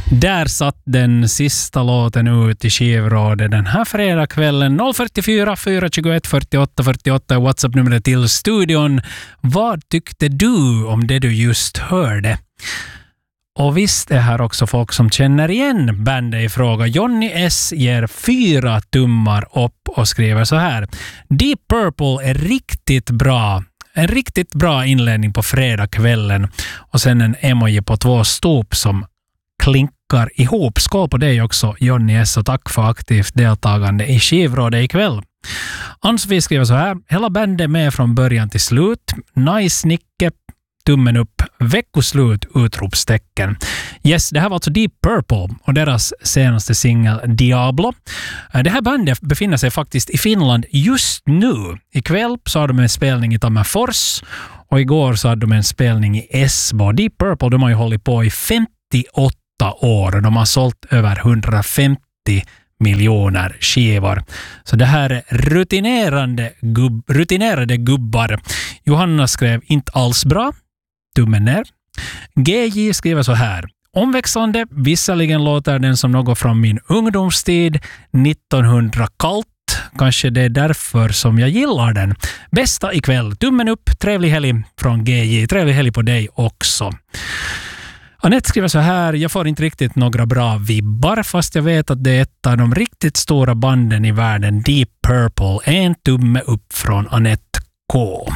Där satt den sista låten ut i skivrådet den här fredagskvällen. 044 421 48 48 WhatsApp-numret till studion. Vad tyckte du om det du just hörde? Och visst är här också folk som känner igen bandet i fråga. Johnny S ger 4 tummar upp och skriver så här. Deep Purple är riktigt bra. En riktigt bra inledning på fredagskvällen. Och sen en emoji på 2 stop som klinkar ihop. Skål på dig också, Johnny S, och tack för aktivt deltagande i skivrådet ikväll. Ann-Sofie skriver så här. Hela bandet med från början till slut. Nice Nicke. Tummen upp. Veckoslut! Utropstecken. Yes, det här var alltså Deep Purple och deras senaste singel Diablo. Det här bandet befinner sig faktiskt i Finland just nu. Ikväll så har de en spelning i Tammerfors och igår så hade de en spelning i Esbo. Deep Purple, de har ju hållit på i 58 år och de har sålt över 150 miljoner skivor. Så det här är rutinerade gubbar. Johanna skrev inte alls bra. Tummen ner. GJ skriver så här. Omväxlande, visserligen låter den som något från min ungdomstid, 1900 kallt. Kanske det är därför som jag gillar den. Bästa ikväll. Tummen upp, trevlig helg från GJ. Trevlig helg på dig också. Anette skriver så här. Jag får inte riktigt några bra vibbar fast jag vet att det är ett av de riktigt stora banden i världen. Deep Purple. En tumme upp från Anette K.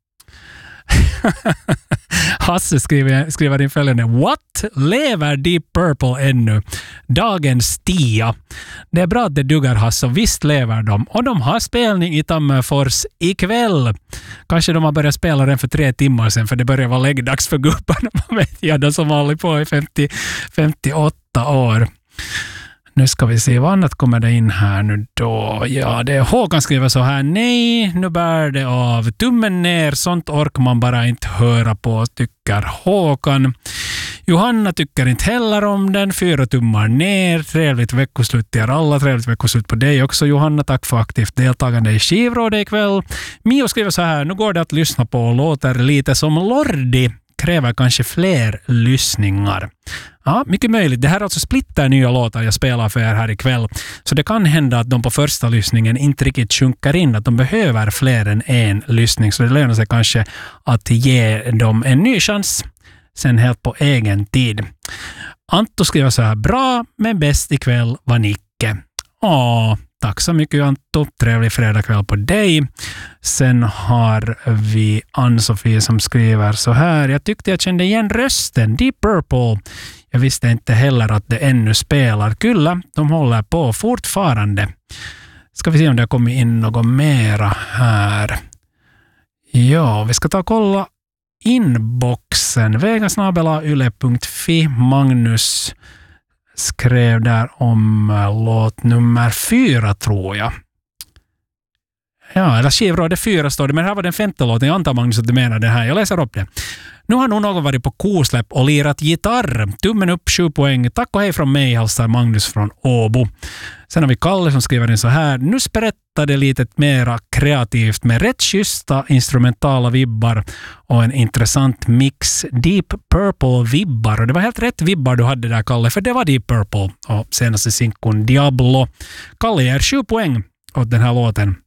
Hasse skriver in följande. What? Lever Deep Purple ännu? Dagens 10. Det är bra att det duggar, Hasse, och visst lever de. Och de har spelning i Tammerfors ikväll. Kanske de har börjat spela den för 3 timmar sedan, för det börjar vara läggdags för gubbarna. Man vet jag, de som har hållit på i 58 år. Nu ska vi se vad annat kommer det in här nu då. Ja, det är Håkan skriver så här. Nej, nu bär det av. Tummen ner, sånt orkar man bara inte höra på, tycker Håkan. Johanna tycker inte heller om den. 4 tummar ner. Trevligt veckoslut till er alla. Trevligt veckoslut på dig också, Johanna. Tack för aktivt deltagande i skivrådet ikväll. Mio skriver så här. Nu går det att lyssna på och låter lite som Lordi. Kräver kanske fler lyssningar. Ja, mycket möjligt. Det här är alltså splitter nya låtar jag spelar för er här ikväll. Så det kan hända att de på första lyssningen inte riktigt sjunker in. Att de behöver fler än en lyssning. Så det lönar sig kanske att ge dem en ny chans. Sen helt på egen tid. Anto skriver så här. Bra, men bäst ikväll var Nicke. Tack så mycket, Anto. Trevlig fredagkväll på dig. Sen har vi Ann-Sofie som skriver så här. Jag tyckte jag kände igen rösten. Deep Purple. Jag visste inte heller att det ännu spelar. Kulla, de håller på fortfarande. Ska vi se om det har kommit in något mera här. Ja, vi ska ta och kolla inboxen. vegasnabela.yle.fi. Magnus skrev där om låt nummer 4, tror jag. Ja, eller skivrådet 4 står det, men här var den 5:e låten. Jag antar, Magnus, att du menar det här. Jag läser upp det. Nu har nog någon varit på kosläpp och lirat gitarr. Tummen upp, 7 poäng. Tack och hej från mig, hälsar Magnus från Åbo. Sen har vi Kalle som skriver in så här. Nu berättade lite mera kreativt med rätt schyssta instrumentala vibbar och en intressant mix. Deep Purple-vibbar. Och det var helt rätt vibbar du hade där, Kalle, för det var Deep Purple och senaste sinkon Diablo. Kalle ger 7 poäng åt den här låten.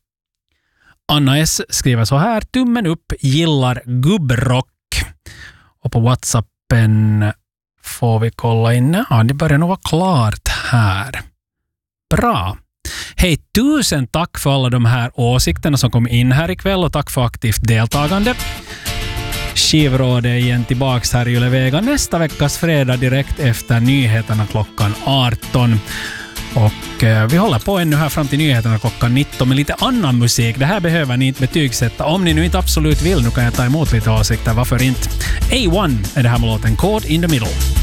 Anna S skriver så här. Tummen upp, gillar gubbrock. Och på WhatsAppen får vi kolla in. Ja, det börjar nog vara klart här. Bra. Hej, 1000 tack för alla de här åsikterna som kom in här ikväll och tack för aktivt deltagande. Skivrådet igen tillbaks här i Yle Vega nästa veckas fredag direkt efter nyheterna klockan 18. Och vi håller på ännu här fram till nyheterna klockan 19 med lite annan musik. Det här behöver ni inte betygsätta. Om ni nu inte absolut vill, nu kan jag ta emot lite åsikter. Varför inte? A1 är det här med låten Caught in the Middle.